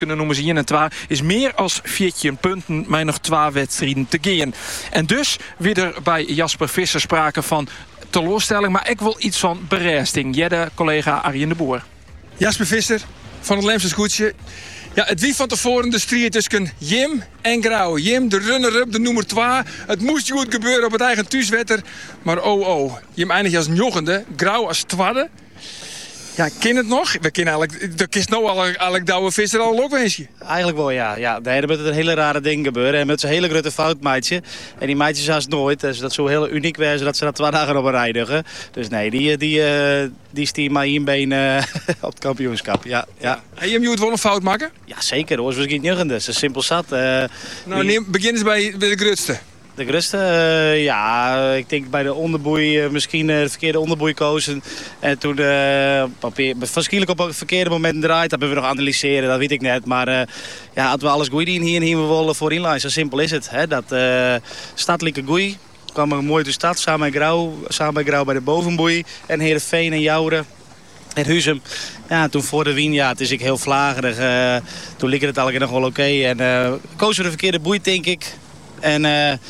kunnen noemen ze 1 en 2, is meer als 14 punten, maar nog 2 wedstrijden te gaan. En dus weer er bij Jasper Visser sprake van teleurstelling, maar ik wil iets van berusting. Jette collega Arjen de Boer. Jasper Visser van het Lemse Scootje. Ja, het wie van tevoren de strijd tussen Jim en Grauw. Jim, de runner-up, de nummer 2. Het moest goed gebeuren op het eigen thuiswetter. Maar Jim eindigt als jochende, Grauw als twaalfde. Ja, ken het nog? We kennen eigenlijk, dat is nou eigenlijk Douwe Visser al ook wensje. Eigenlijk wel, ja. Daar moet een hele rare ding gebeuren. En met zo'n hele grote foutmaatje. En die maatjes haast nooit. Dus dat zou heel uniek wezen dat ze dat 2 dagen op een rij duggen. Dus nee, die stier maar 1 been op het kampioenschap. Ja. En je moet wel een fout maken? Ja, zeker hoor. Zoals ik niet dat is simpel zat. Begin eens bij de grootste. De grootste, ik denk bij de onderboei misschien de verkeerde onderboei kozen. En toen waarschijnlijk op een verkeerde moment draait. Dat hebben we nog analyseren, dat weet ik net. Maar hadden we alles goed in hier en hier we willen voor inline. Zo simpel is het. Hè? Dat stadelijke goeie kwam er mooi de stad samen bij Grauw bij de bovenboei. En Heerenveen en Jouren. En Huzum. Ja, toen voor de wien, het is ik heel vlagerig. Toen liep het eigenlijk nog wel oké. En kozen we de verkeerde boei, denk ik. En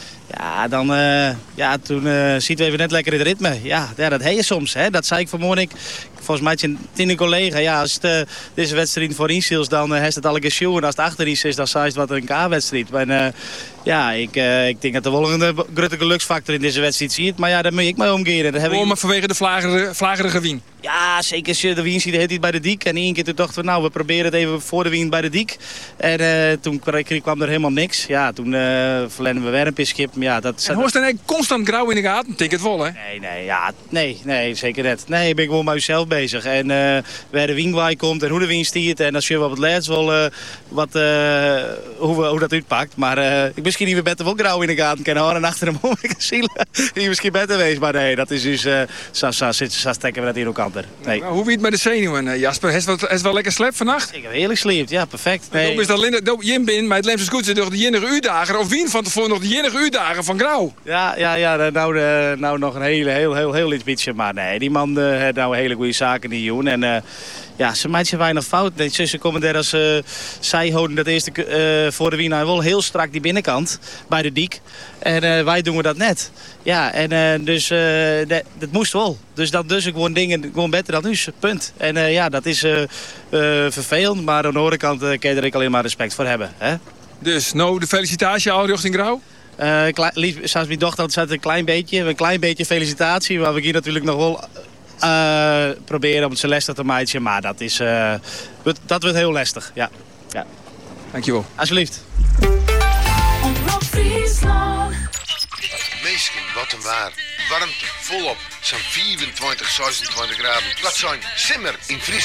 toen ziet we even net lekker in het ritme. Ja, dat heb je soms. Hè? Dat zei ik vanmorgen. Volgens mij een collega. Ja, als deze wedstrijd voor inziels, dan heeft het al een show. En als het achter is, dan zei het wat een K-wedstrijd. Maar ik denk dat er wel een grote geluksfactor in deze wedstrijd ziet. Maar ja, daar moet ik mee omkeren. Maar vanwege de vlagerige wien? Ja, zeker. Als je de wien ziet, heet hij bij de diek. En 1 keer toen dachten we, we proberen het even voor de wien bij de diek. En toen kwam er helemaal niks. Ja, toen verlenen we weer een pisschip. Ja, en hoort dan constant Grauw in de gaten? Denk het wel, hè? Nee, zeker net. Nee, ik ben gewoon bij mezelf bezig. En waar de wien komt en hoe de wien stiert. En als je op het laatst wel hoe dat uitpakt. Maar ik misschien niet weer beter wel Grauw in de gaten kunnen houden. En achter hem om ik zielen. Die misschien beter wees. Maar nee, dat is dus... Zo stekken we dat hier ook aan. Nee. Nou, hoe wie het met de zenuwen, Jasper? Heeft wel lekker slept vannacht? Ik heb heerlijk sliept, ja, perfect. Nee. Is dat Jim bin, maar het Lemse Scootje nog de enige uurdagen. Of wien van tevoren nog de enige uurdagen van Grauw? Ja, nou nog een heel iets beetje. Maar nee, die man heeft nou hele goede zaken die doen. En ze maakt je weinig fout. Ze komen daar als zij houden dat eerste voor de wien wel heel strak die binnenkant bij de diek. En wij doen dat net. Ja, en dat moest wel. Dus dan dus ik gewoon dingen gewoon beter dan nu. Punt. En dat is vervelend, maar aan de andere kant kan je er ik alleen maar respect voor hebben. Hè? Dus nou de felicitatie al richting Grauw? Zoals mijn dochter had een klein beetje felicitatie. Maar we gaan natuurlijk nog wel proberen om het Celeste te maken. Maar dat wordt heel lastig. Ja. Dankjewel. Alsjeblieft. Meesken, wat een waar. Warmte, volop. Zo'n 24, 26 graden. Dat zijn simmer in Friesland.